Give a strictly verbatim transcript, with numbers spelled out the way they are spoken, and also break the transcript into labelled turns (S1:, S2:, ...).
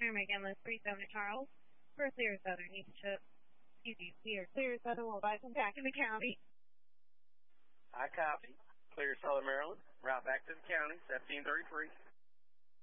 S1: Paramedic Ambulance three seven at Charles. For clear Southern East Chip. Excuse me, we are clear Southern. We'll advise them back in the county.
S2: I copy. Clear Southern Maryland. Route back to the county, seventeen thirty-three.